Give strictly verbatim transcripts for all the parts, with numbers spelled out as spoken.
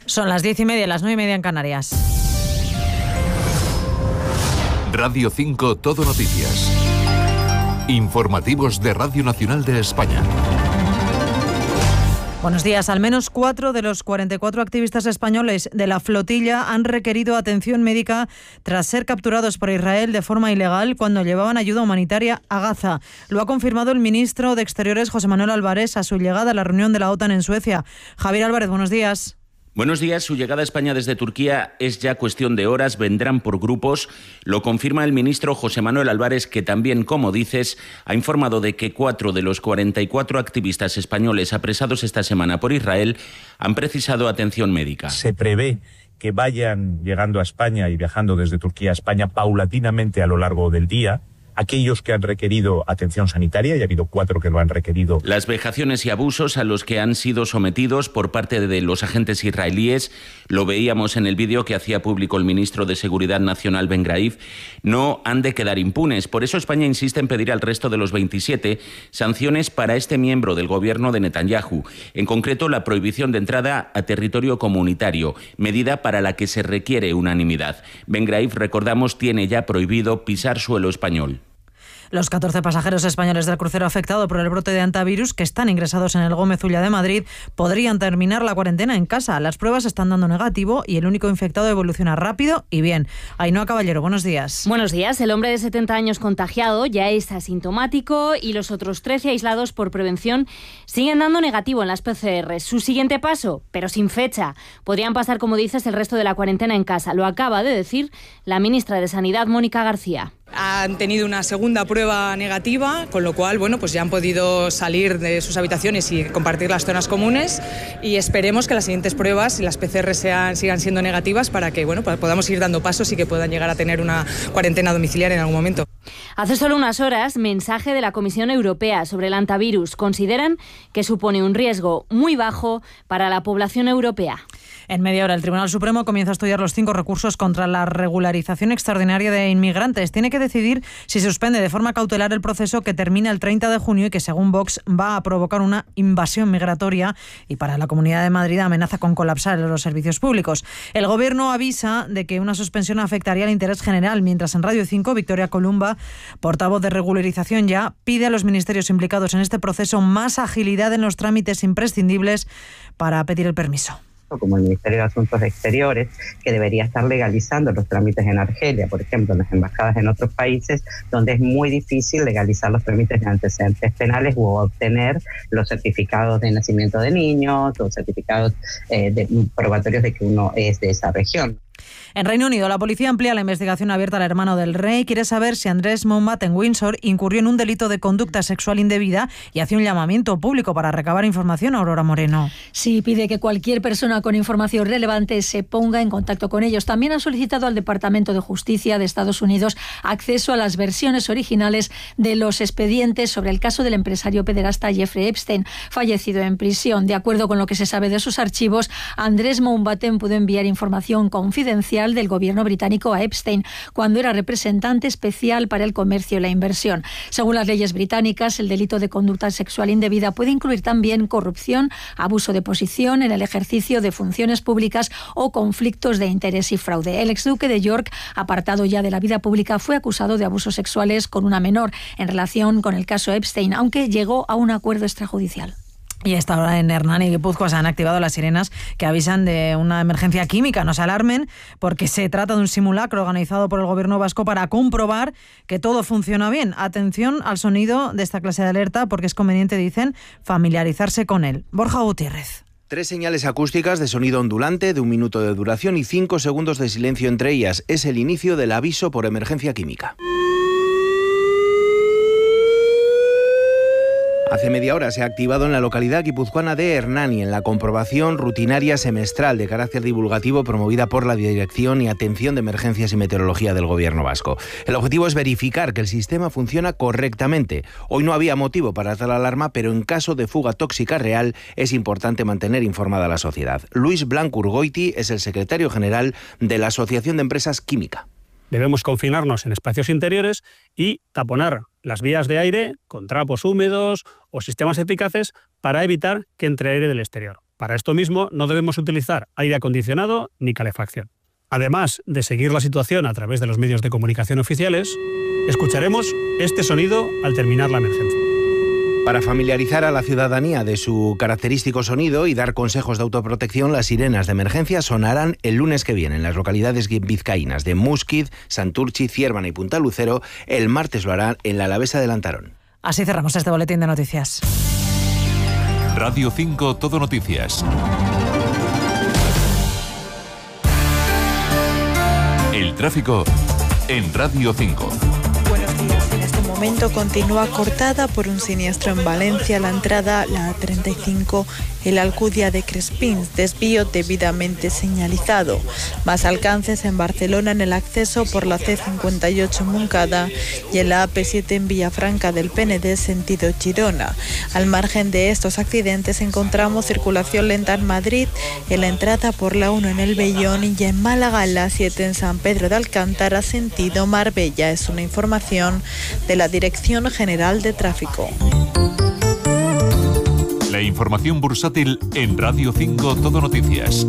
Son las diez y media, las nueve y media en Canarias. Radio cinco Todo Noticias. Informativos de Radio Nacional de España. Buenos días. Al menos cuatro de los cuarenta y cuatro activistas españoles de la flotilla han requerido atención médica tras ser capturados por Israel de forma ilegal cuando llevaban ayuda humanitaria a Gaza. Lo ha confirmado el ministro de Exteriores, José Manuel Álvarez, a su llegada a la reunión de la OTAN en Suecia. Javier Álvarez, buenos días. Buenos días. Su llegada a España desde Turquía es ya cuestión de horas. Vendrán por grupos. Lo confirma el ministro José Manuel Álvarez, que también, como dices, ha informado de que cuatro de los cuarenta y cuatro activistas españoles apresados esta semana por Israel han precisado atención médica. Se prevé que vayan llegando a España y viajando desde Turquía a España paulatinamente a lo largo del día aquellos que han requerido atención sanitaria, y ha habido cuatro que lo han requerido. Las vejaciones y abusos a los que han sido sometidos por parte de los agentes israelíes, lo veíamos en el vídeo que hacía público el ministro de Seguridad Nacional, Ben Graif, no han de quedar impunes. Por eso España insiste en pedir al resto de los veintisiete sanciones para este miembro del gobierno de Netanyahu, en concreto la prohibición de entrada a territorio comunitario, medida para la que se requiere unanimidad. Ben Graif, recordamos, tiene ya prohibido pisar suelo español. Los catorce pasajeros españoles del crucero afectado por el brote de hantavirus, que están ingresados en el Gómez Ulla de Madrid, podrían terminar la cuarentena en casa. Las pruebas están dando negativo y el único infectado evoluciona rápido y bien. Ainhoa Caballero, buenos días. Buenos días. El hombre de setenta años contagiado ya es asintomático y los otros trece aislados por prevención siguen dando negativo en las P C R. Su siguiente paso, pero sin fecha. Podrían pasar, como dices, el resto de la cuarentena en casa. Lo acaba de decir la ministra de Sanidad, Mónica García. Han tenido una segunda prueba negativa, con lo cual, bueno, pues ya han podido salir de sus habitaciones y compartir las zonas comunes, y esperemos que las siguientes pruebas y las P C R sean, sigan siendo negativas para que, bueno, podamos ir dando pasos y que puedan llegar a tener una cuarentena domiciliaria en algún momento. Hace solo unas horas, mensaje de la Comisión Europea sobre el hantavirus. Consideran que supone un riesgo muy bajo para la población europea. En media hora, el Tribunal Supremo comienza a estudiar los cinco recursos contra la regularización extraordinaria de inmigrantes. Tiene que decidir si suspende de forma cautelar el proceso que termina el treinta de junio y que, según Vox, va a provocar una invasión migratoria y para la Comunidad de Madrid amenaza con colapsar los servicios públicos. El Gobierno avisa de que una suspensión afectaría al interés general, mientras en Radio cinco, Victoria Columba, portavoz de regularización ya, pide a los ministerios implicados en este proceso más agilidad en los trámites imprescindibles para pedir el permiso. Como el Ministerio de Asuntos Exteriores, que debería estar legalizando los trámites en Argelia, por ejemplo, en las embajadas en otros países, donde es muy difícil legalizar los trámites de antecedentes penales u obtener los certificados de nacimiento de niños o certificados eh, de, probatorios de que uno es de esa región. En Reino Unido, la policía amplía la investigación abierta al hermano del rey. Quiere saber si Andrés Mountbatten Windsor incurrió en un delito de conducta sexual indebida y hace un llamamiento público para recabar información. Aurora Moreno. Sí, pide que cualquier persona con información relevante se ponga en contacto con ellos. También ha solicitado al Departamento de Justicia de Estados Unidos acceso a las versiones originales de los expedientes sobre el caso del empresario pederasta Jeffrey Epstein, fallecido en prisión. De acuerdo con lo que se sabe de sus archivos, Andrés Mountbatten pudo enviar información confidencial del gobierno británico a Epstein cuando era representante especial para el comercio y la inversión. Según las leyes británicas, el delito de conducta sexual indebida puede incluir también corrupción, abuso de posición en el ejercicio de funciones públicas o conflictos de interés y fraude. El exduque de York, apartado ya de la vida pública, fue acusado de abusos sexuales con una menor en relación con el caso Epstein, aunque llegó a un acuerdo extrajudicial. Y hasta ahora en Hernani y Guipúzcoa se han activado las sirenas que avisan de una emergencia química. No se alarmen, porque se trata de un simulacro organizado por el Gobierno vasco para comprobar que todo funciona bien. Atención al sonido de esta clase de alerta, porque es conveniente, dicen, familiarizarse con él. Borja Gutiérrez. Tres señales acústicas de sonido ondulante de un minuto de duración y cinco segundos de silencio entre ellas. Es el inicio del aviso por emergencia química. Hace media hora se ha activado en la localidad guipuzcoana de Hernani, en la comprobación rutinaria semestral de carácter divulgativo promovida por la Dirección y Atención de Emergencias y Meteorología del Gobierno vasco. El objetivo es verificar que el sistema funciona correctamente. Hoy no había motivo para tal alarma, pero en caso de fuga tóxica real es importante mantener informada a la sociedad. Luis Blanco Urgoiti es el secretario general de la Asociación de Empresas Química. Debemos confinarnos en espacios interiores y taponar las vías de aire con trapos húmedos o sistemas eficaces para evitar que entre aire del exterior. Para esto mismo no debemos utilizar aire acondicionado ni calefacción. Además de seguir la situación a través de los medios de comunicación oficiales, escucharemos este sonido al terminar la emergencia. Para familiarizar a la ciudadanía de su característico sonido y dar consejos de autoprotección, las sirenas de emergencia sonarán el lunes que viene en las localidades vizcaínas de Músquiz, Santurchi, Ciérvana y Punta Lucero. El martes lo harán en la Alavesa de Lantarón. Así cerramos este boletín de noticias. Radio cinco Todo Noticias. El tráfico en Radio cinco. Buenos días. En este momento continúa cortada por un siniestro en Valencia la entrada, la A treinta y cinco, el Alcudia de Crespins, desvío debidamente señalizado. Más alcances en Barcelona en el acceso por la C cincuenta y ocho Montcada y en la A P siete en Villafranca del Penedès sentido Girona. Al margen de estos accidentes encontramos circulación lenta en Madrid, en la entrada por la uno en el Vellón y en Málaga en la siete en San Pedro de Alcántara sentido Marbella. Es una información de la Dirección General de Tráfico. La información bursátil en Radio cinco Todo Noticias.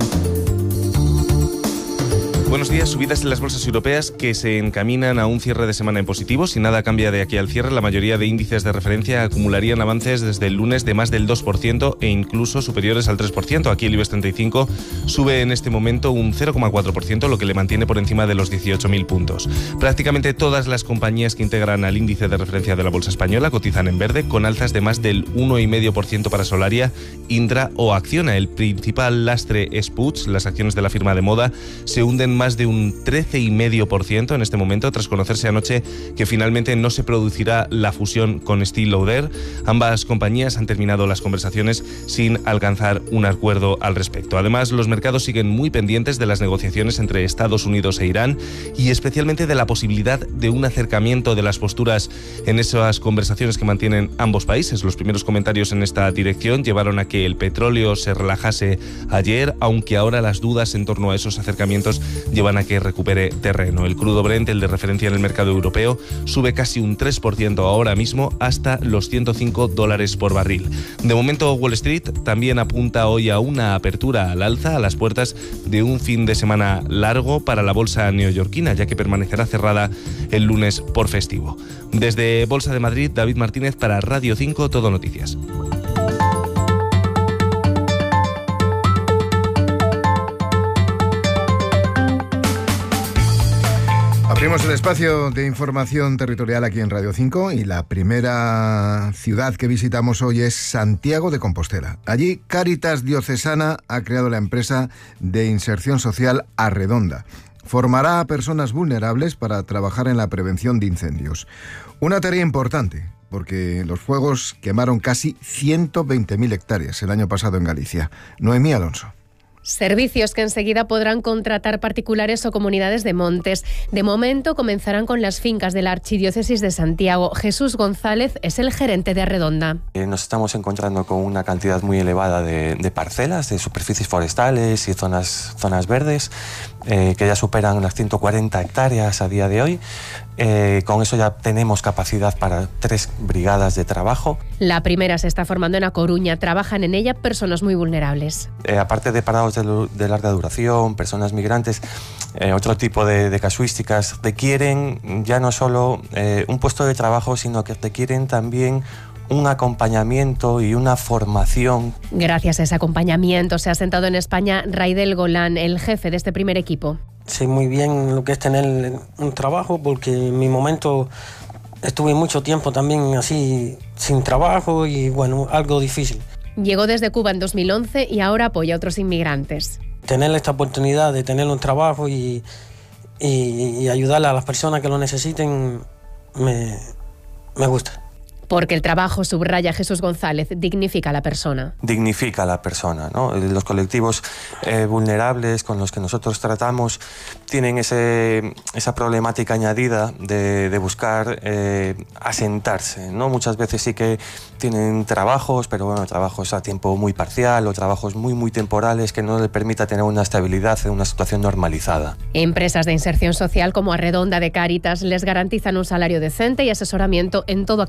Buenos días. Subidas en las bolsas europeas que se encaminan a un cierre de semana en positivo. Si nada cambia de aquí al cierre, la mayoría de índices de referencia acumularían avances desde el lunes de más del dos por ciento e incluso superiores al tres por ciento. Aquí el IBEX treinta y cinco sube en este momento un cero coma cuatro por ciento, lo que le mantiene por encima de los dieciocho mil puntos. Prácticamente todas las compañías que integran al índice de referencia de la bolsa española cotizan en verde, con alzas de más del uno coma cinco por ciento para Solaria, Indra o Acciona. El principal lastre es Puig. Las acciones de la firma de moda se hunden más de un trece coma cinco por ciento en este momento, tras conocerse anoche que finalmente no se producirá la fusión con Estée Lauder. Ambas compañías han terminado las conversaciones sin alcanzar un acuerdo al respecto. Además, los mercados siguen muy pendientes de las negociaciones entre Estados Unidos e Irán y especialmente de la posibilidad de un acercamiento de las posturas en esas conversaciones que mantienen ambos países. Los primeros comentarios en esta dirección llevaron a que el petróleo se relajase ayer, aunque ahora las dudas en torno a esos acercamientos llevan a que recupere terreno. El crudo Brent, el de referencia en el mercado europeo, sube casi un tres por ciento ahora mismo hasta los ciento cinco dólares por barril. De momento, Wall Street también apunta hoy a una apertura al alza a las puertas de un fin de semana largo para la bolsa neoyorquina, ya que permanecerá cerrada el lunes por festivo. Desde Bolsa de Madrid, David Martínez para Radio cinco Todo Noticias. Abrimos el espacio de información territorial aquí en Radio cinco y la primera ciudad que visitamos hoy es Santiago de Compostela. Allí, Cáritas Diocesana ha creado la empresa de inserción social Arredonda. Formará a personas vulnerables para trabajar en la prevención de incendios. Una tarea importante, porque los fuegos quemaron casi ciento veinte mil hectáreas el año pasado en Galicia. Noemí Alonso. Servicios que enseguida podrán contratar particulares o comunidades de montes. De momento comenzarán con las fincas de la Archidiócesis de Santiago. Jesús González es el gerente de Arredonda. Eh, nos estamos encontrando con una cantidad muy elevada de, de parcelas, de superficies forestales y zonas, zonas verdes, eh, que ya superan las ciento cuarenta hectáreas a día de hoy. Eh, con eso ya tenemos capacidad para tres brigadas de trabajo. La primera se está formando en A Coruña. Trabajan en ella personas muy vulnerables. Eh, aparte de parados de, de larga duración, personas migrantes, eh, otro tipo de, de casuísticas requieren ya no solo eh, un puesto de trabajo, sino que requieren también un acompañamiento y una formación. Gracias a ese acompañamiento se ha sentado en España Raidel Golán, el jefe de este primer equipo. Sé muy bien lo que es tener un trabajo, porque en mi momento estuve mucho tiempo también así sin trabajo y bueno, algo difícil. Llegó desde Cuba en dos mil once y ahora apoya a otros inmigrantes. Tener esta oportunidad de tener un trabajo y, y, y ayudar a las personas que lo necesiten me, me gusta. Porque el trabajo, subraya Jesús González, dignifica a la persona. Dignifica a la persona, ¿no? Los colectivos eh, vulnerables con los que nosotros tratamos tienen ese, esa problemática añadida de, de buscar eh, asentarse, ¿no? Muchas veces sí que tienen trabajos, pero bueno, trabajos a tiempo muy parcial o trabajos muy, muy temporales que no le permita tener una estabilidad en una situación normalizada. Empresas de inserción social como Arredonda de Cáritas les garantizan un salario decente y asesoramiento en todo aquello que necesitan.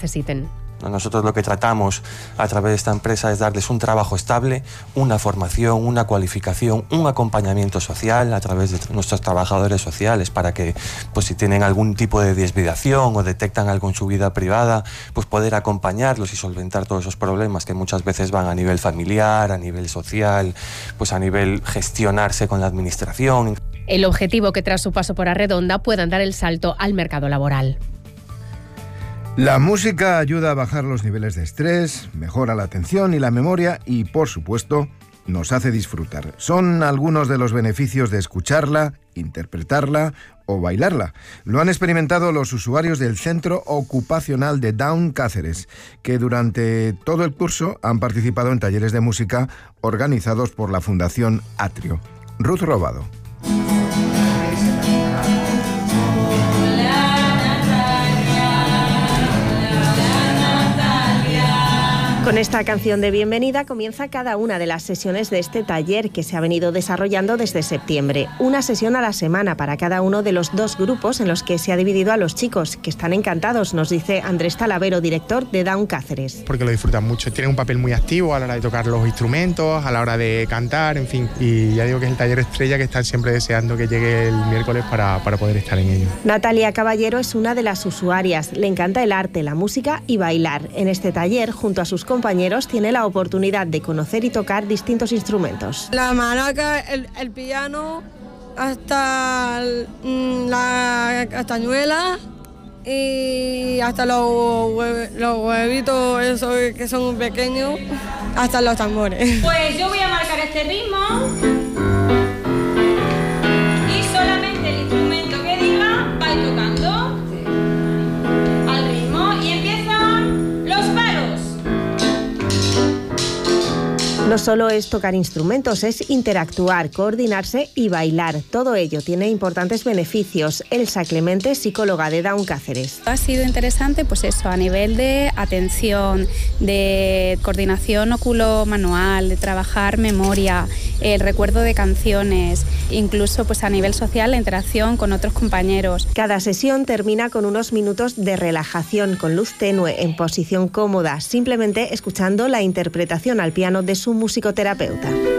necesiten. Nosotros lo que tratamos a través de esta empresa es darles un trabajo estable, una formación, una cualificación, un acompañamiento social a través de nuestros trabajadores sociales para que, pues si tienen algún tipo de desviación o detectan algo en su vida privada, pues poder acompañarlos y solventar todos esos problemas que muchas veces van a nivel familiar, a nivel social, pues a nivel gestionarse con la administración. El objetivo que tras su paso por Arredonda puedan dar el salto al mercado laboral. La música ayuda a bajar los niveles de estrés, mejora la atención y la memoria y, por supuesto, nos hace disfrutar. Son algunos de los beneficios de escucharla, interpretarla o bailarla. Lo han experimentado los usuarios del Centro Ocupacional de Down Cáceres, que durante todo el curso han participado en talleres de música organizados por la Fundación Atrio. Ruth Robado. Con esta canción de bienvenida comienza cada una de las sesiones de este taller que se ha venido desarrollando desde septiembre. Una sesión a la semana para cada uno de los dos grupos en los que se ha dividido a los chicos, que están encantados, nos dice Andrés Talavero, director de Down Cáceres. Porque lo disfrutan mucho, tienen un papel muy activo a la hora de tocar los instrumentos, a la hora de cantar, en fin. Y ya digo que es el taller estrella que están siempre deseando que llegue el miércoles para, para poder estar en ello. Natalia Caballero es una de las usuarias, le encanta el arte, la música y bailar. En este taller, junto a sus compañeros, compañeros tiene la oportunidad de conocer y tocar distintos instrumentos. La maraca, el, el piano, hasta la castañuela y hasta los, hue, los huevitos esos que son pequeños, hasta los tambores. Pues yo voy a marcar este ritmo y solamente el instrumento que diga va a ir tocando al ritmo y empiezan los palos. No solo es tocar instrumentos, es interactuar, coordinarse y bailar. Todo ello tiene importantes beneficios. Elsa Clemente, psicóloga de Down Cáceres. Ha sido interesante, pues eso, a nivel de atención, de coordinación óculo-manual, de trabajar memoria, el recuerdo de canciones, incluso pues a nivel social la interacción con otros compañeros. Cada sesión termina con unos minutos de relajación con luz tenue, en posición cómoda, simplemente escuchando la interpretación al piano de su musicoterapeuta.